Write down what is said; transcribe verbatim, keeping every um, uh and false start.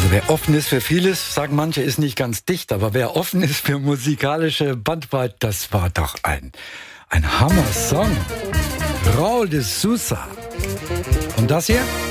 Also wer offen ist für vieles, sagen manche, ist nicht ganz dicht, aber wer offen ist für musikalische Bandbreite, das war doch ein, ein Hammer-Song. Raul de Sousa. Und das hier?